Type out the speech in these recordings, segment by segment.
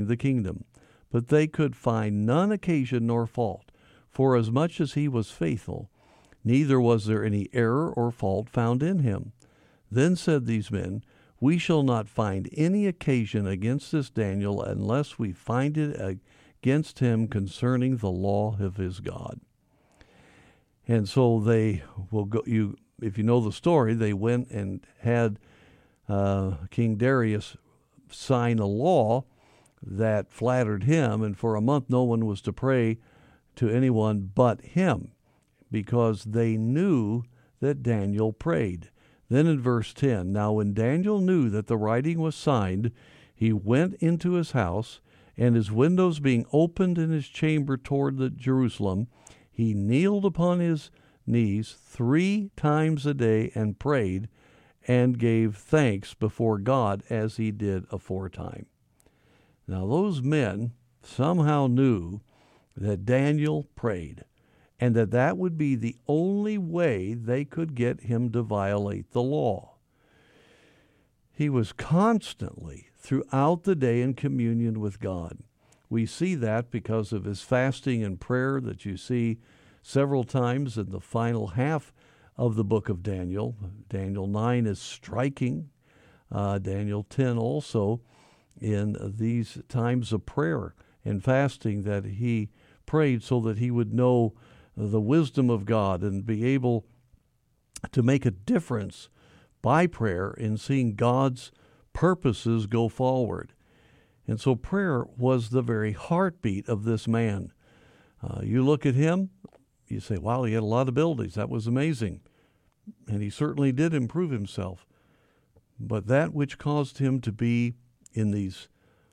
the kingdom. But they could find none occasion nor fault, for as much as he was faithful, neither was there any error or fault found in him. Then said these men, We shall not find any occasion against this Daniel unless we find it against him concerning the law of his God. And so they will go. If you know the story, they went and had King Darius sign a law that flattered him, and for a month no one was to pray to anyone but him, because they knew that Daniel prayed. Then in verse 10, Now when Daniel knew that the writing was signed, he went into his house, and his windows being opened in his chamber toward the Jerusalem, he kneeled upon his knees 3 times a day and prayed and gave thanks before God as he did aforetime. Now those men somehow knew that Daniel prayed, and that would be the only way they could get him to violate the law. He was constantly throughout the day in communion with God. We see that because of his fasting and prayer that you see several times in the final half of the book of Daniel. Daniel 9 is striking. Daniel 10 also, in these times of prayer and fasting, that he prayed so that he would know the wisdom of God and be able to make a difference by prayer in seeing God's purposes go forward. And so prayer was the very heartbeat of this man. You look at him, you say, wow, he had a lot of abilities. That was amazing. And he certainly did improve himself. But that which caused him to be in these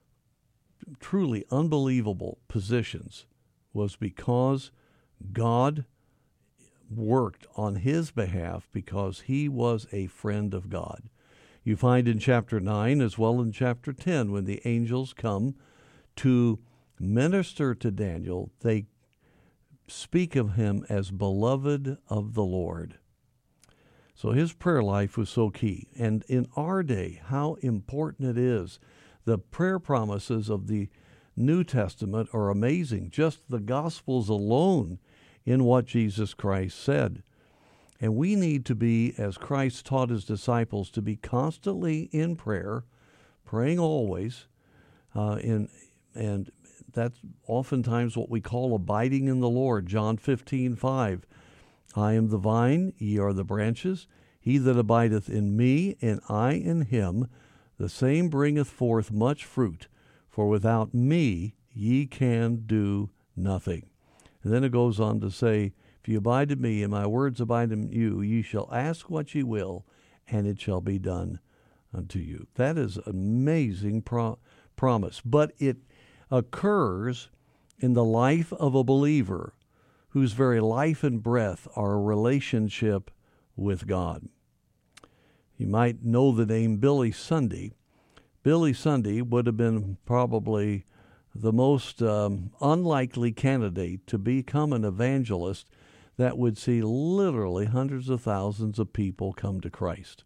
truly unbelievable positions was because God worked on his behalf, because he was a friend of God. You find in chapter 9 as well in chapter 10, when the angels come to minister to Daniel, they speak of him as beloved of the Lord. So his prayer life was so key. And in our day, how important it is. The prayer promises of the New Testament are amazing. Just the Gospels alone in what Jesus Christ said. And we need to be, as Christ taught his disciples, to be constantly in prayer, praying always, and that's oftentimes what we call abiding in the Lord. John 15:5, I am the vine, ye are the branches. He that abideth in me, and I in him, the same bringeth forth much fruit. For without me ye can do nothing. And then it goes on to say, if you abide in me, and my words abide in you, ye shall ask what ye will, and it shall be done unto you. That is an amazing promise. But it occurs in the life of a believer whose very life and breath are a relationship with God. You might know the name Billy Sunday. Billy Sunday would have been probably the most unlikely candidate to become an evangelist that would see literally hundreds of thousands of people come to Christ.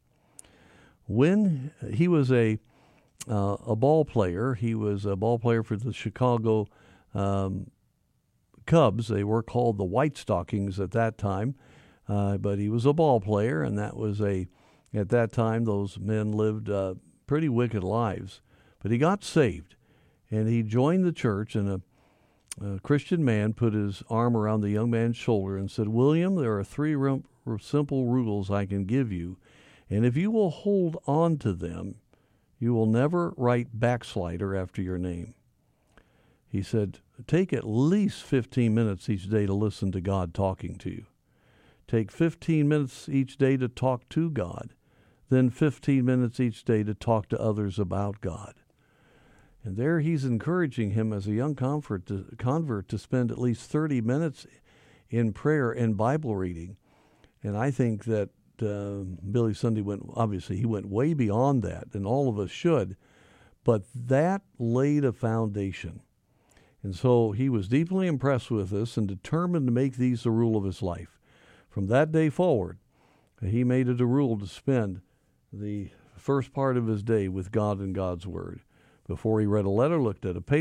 When he was a ball player, he was a ball player for the Chicago Cubs. They were called the White Stockings at that time, but he was a ball player, and that was at that time those men lived pretty wicked lives. But he got saved, and he joined the church, and a Christian man put his arm around the young man's shoulder and said, William, there are 3 simple rules I can give you, and if you will hold on to them, you will never write backslider after your name. He said, take at least 15 minutes each day to listen to God talking to you. Take 15 minutes each day to talk to God. Then 15 minutes each day to talk to others about God. And there he's encouraging him as a young convert to spend at least 30 minutes in prayer and Bible reading. And I think that Billy Sunday went way beyond that, and all of us should. But that laid a foundation. And so he was deeply impressed with this and determined to make these the rule of his life. From that day forward, he made it a rule to spend the first part of his day with God and God's Word. Before he read a letter, looked at a paper.